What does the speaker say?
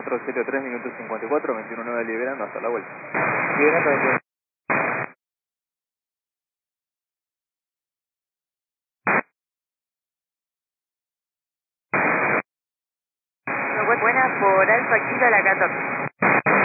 473 minutos 54, 21.9 liberando hasta la vuelta. Liberando, 21. Buenas por Alfa Kilo a la 14.